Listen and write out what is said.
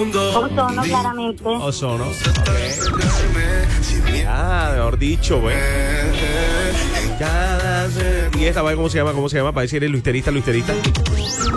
Ozono, claramente. Ozono. Mejor dicho, güey. ¿Y esta va? ¿Cómo se llama? Para decir el luisterista.